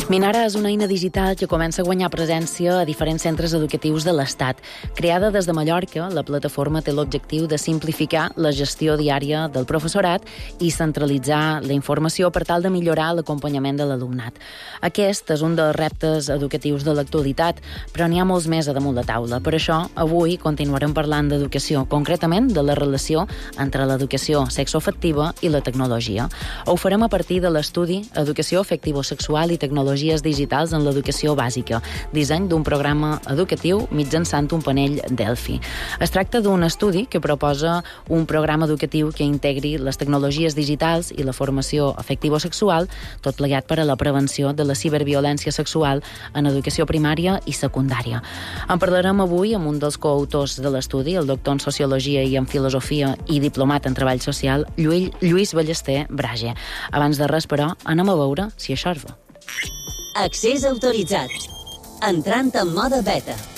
Minara és una eina digital que comença a guanyar presència a diferents centres educatius de l'Estat. Creada des de Mallorca, la plataforma té l'objectiu de simplificar la gestió diària del professorat i centralitzar la informació per tal de millorar l'acompanyament de l'alumnat. Aquest és un dels reptes educatius de l'actualitat, però n'hi ha molts més a damunt la taula. Per això, avui continuarem parlant d'educació, concretament de la relació entre l'educació sexoafectiva i la tecnologia. Ho farem a partir de l'estudi Educació afectivo-sexual i tecnologies digitals en l'educació bàsica, disseny d'un programa educatiu mitjançant un panell Delphi. Es tracta d'un estudi que proposa un programa educatiu que integri les tecnologies digitals i la formació afectivo-sexual, tot plegat per a la prevenció de la ciberviolència sexual en educació primària i secundària. En parlarem avui amb un dels coautors de l'estudi, el doctor en Sociologia i en Filosofia i diplomat en Treball Social, Lluís Ballester Brage. Abans de res, però, anem a veure si això és bo. Accés autoritzat. Entrant en mode beta.